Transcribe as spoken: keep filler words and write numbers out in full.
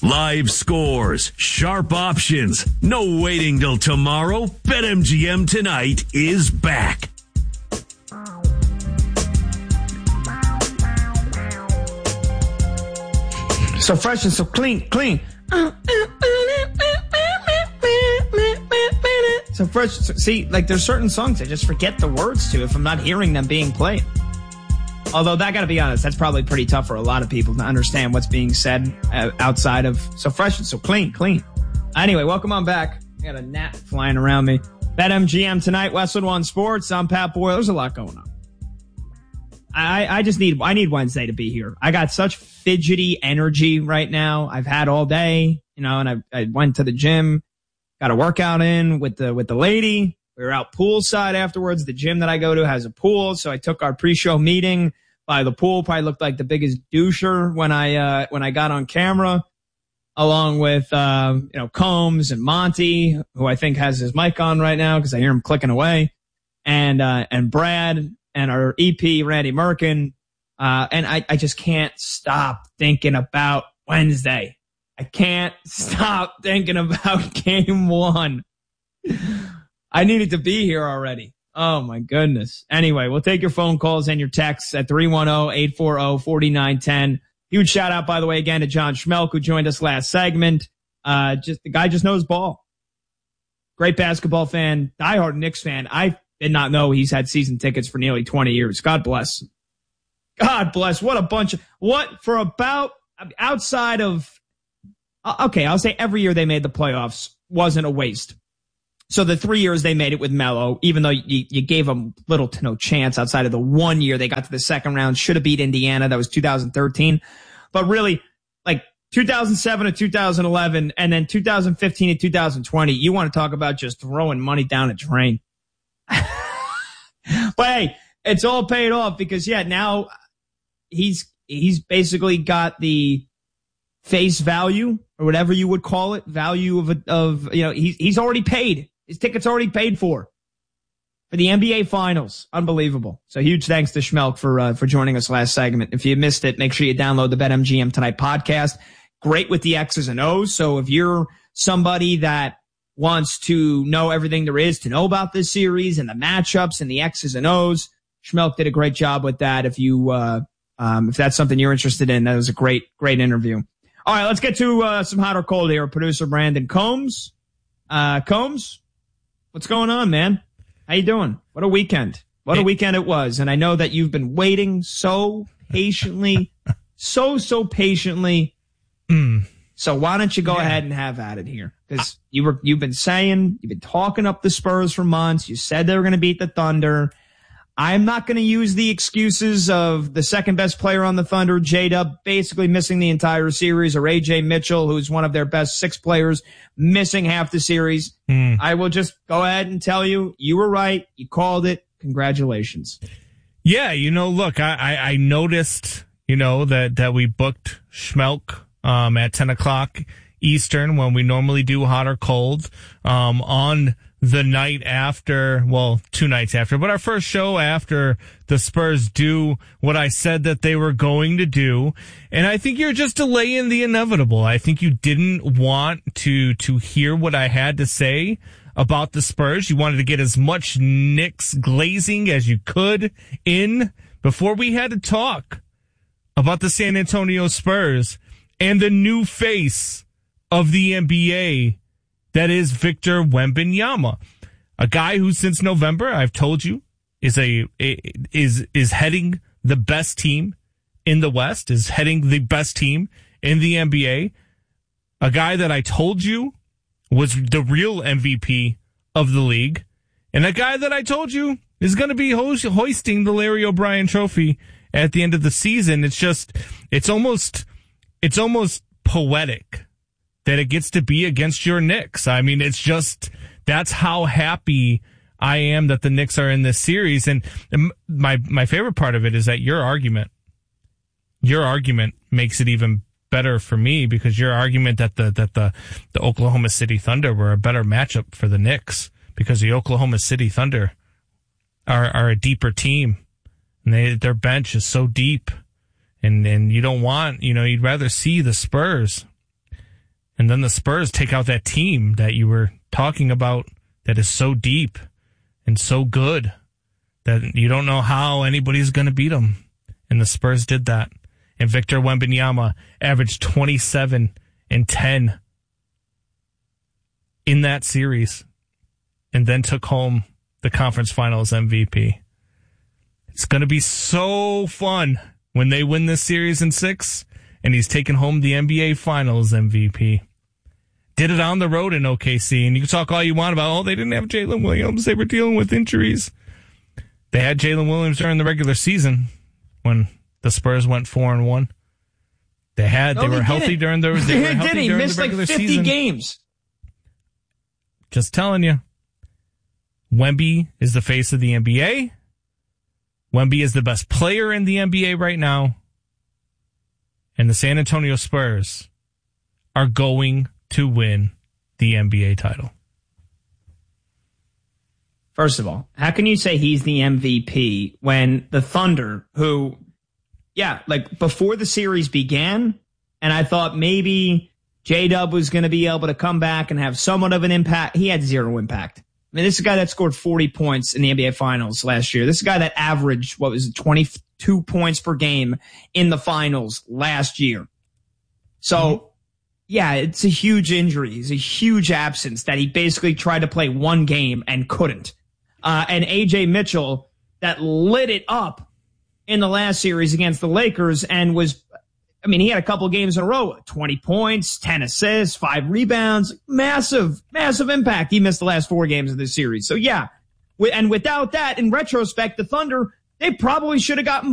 Live scores, sharp options, no waiting till tomorrow. BetMGM tonight is back. So fresh and so clean, clean. So fresh. See, like there's certain songs I just forget the words to if I'm not hearing them being played. Although that got to be honest, that's probably pretty tough for a lot of people to understand what's being said uh, outside of so fresh and so clean, clean. Anyway, welcome on back. I got a gnat flying around me. BetMGM tonight, Westwood One Sports. I'm Pat Boyle. There's a lot going on. I, I just need, I need Wednesday to be here. I got such fidgety energy right now. I've had all day, you know, and I, I went to the gym, got a workout in with the, with the lady. We were out poolside afterwards. The gym that I go to has a pool. So I took our pre-show meeting by the pool. Probably looked like the biggest doucher when I, uh, when I got on camera, along with, uh, you know, Combs and Monty, who I think has his mic on right now because I hear him clicking away, and, uh, and Brad, and our E P, Randy Merkin. Uh, and I, I just can't stop thinking about Wednesday. I can't stop thinking about game one. I needed to be here already. Oh, my goodness. Anyway, we'll take your phone calls and your texts at three one zero, eight four zero, four nine one zero. Huge shout out, by the way, again to John Schmelk, who joined us last segment. Uh, just the guy just knows ball. Great basketball fan, diehard Knicks fan. I did not know he's had season tickets for nearly twenty years. God bless. God bless. What a bunch of, what for about, outside of, okay, I'll say every year they made the playoffs wasn't a waste. So the three years they made it with Melo, even though you, you gave them little to no chance outside of the one year they got to the second round, should have beat Indiana. That was two thousand thirteen. But really, like two thousand seven to two thousand eleven and then two thousand fifteen to two thousand twenty, you want to talk about just throwing money down a drain. But hey, it's all paid off because, yeah, now he's he's basically got the face value or whatever you would call it, value of, a, of you know, he's, he's already paid. His ticket's already paid for for the N B A Finals. Unbelievable. So huge thanks to Schmelk for uh, for joining us last segment. If you missed it, make sure you download the BetMGM Tonight podcast. Great with the X's and O's. So if you're somebody that wants to know everything there is to know about this series and the matchups and the X's and O's, Schmelk did a great job with that. If you, uh, um, if that's something you're interested in, that was a great, great interview. All right, let's get to, uh, some hot or cold here. Producer Brandon Combs. Uh, Combs, what's going on, man? How you doing? What a weekend. What a weekend it was. And I know that you've been waiting so patiently, so, so patiently. Mm. So why don't you go yeah. ahead and have at it here? Because you were, you've been saying, you've been talking up the Spurs for months. You said they were going to beat the Thunder. I'm not going to use the excuses of the second best player on the Thunder, J-Dub, basically missing the entire series, or A J Mitchell, who's one of their best six players, missing half the series. Mm. I will just go ahead and tell you, you were right. You called it. Congratulations. Yeah, you know, look, I, I, I noticed, you know, that, that we booked Schmelk um, at ten o'clock Eastern when we normally do hot or cold um, on the night after, well, two nights after, but our first show after the Spurs do what I said that they were going to do. And I think you're just delaying the inevitable. I think you didn't want to, to hear what I had to say about the Spurs. You wanted to get as much Knicks glazing as you could in before we had to talk about the San Antonio Spurs and the new face of the N B A. That is Victor Wembanyama, a guy who since November, I've told you, is a is is heading the best team in the West, is heading the best team in the N B A. A guy that I told you was the real M V P of the league, and a guy that I told you is going to be ho- hoisting the Larry O'Brien Trophy at the end of the season. It's just, it's almost, it's almost poetic that it gets to be against your Knicks. I mean, it's just, that's how happy I am that the Knicks are in this series. And my, my favorite part of it is that your argument, your argument makes it even better for me, because your argument that the, that the, the Oklahoma City Thunder were a better matchup for the Knicks because the Oklahoma City Thunder are, are a deeper team, and they, their bench is so deep, and, and you don't want, you know, you'd rather see the Spurs And then the Spurs take out that team that you were talking about that is so deep and so good that you don't know how anybody's going to beat them. And the Spurs did that. And Victor Wembanyama averaged twenty-seven and ten in that series and then took home the conference finals M V P. It's going to be so fun when they win this series in six and he's taking home the N B A finals M V P. Did it on the road in O K C, and you can talk all you want about, oh, they didn't have Jalen Williams. They were dealing with injuries. They had Jalen Williams during the regular season when the Spurs went four and one. They had, no, they were healthy during the, they were healthy he during missed the regular like fifty season. games. Just telling you. Wemby is the face of the N B A. Wemby is the best player in the N B A right now. And the San Antonio Spurs are going to win the N B A title. First of all, how can you say he's the M V P when the Thunder, who, yeah, like before the series began, and I thought maybe J-Dub was going to be able to come back and have somewhat of an impact. He had zero impact. I mean, this is a guy that scored forty points in the N B A Finals last year. This is a guy that averaged, what was it, twenty-two points per game in the Finals last year. So, mm-hmm. yeah, it's a huge injury. It's a huge absence that he basically tried to play one game and couldn't. Uh, and A J Mitchell that lit it up in the last series against the Lakers and was, I mean, he had a couple games in a row, twenty points, ten assists, five rebounds, massive, massive impact. He missed the last four games of this series. So yeah, and without that, in retrospect, the Thunder, they probably should have gotten